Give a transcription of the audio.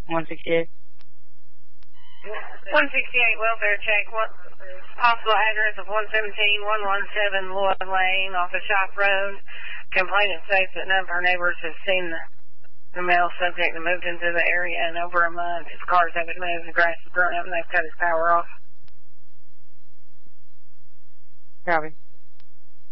168. 168 welfare check. What possible address of 117-117 Lloyd Lane off of Shop Road. Complainant states that none of her neighbors have seen the male subject that moved into the area in over a month. His cars haven't moved, the grass has grown up, and they've cut his power off. Copy.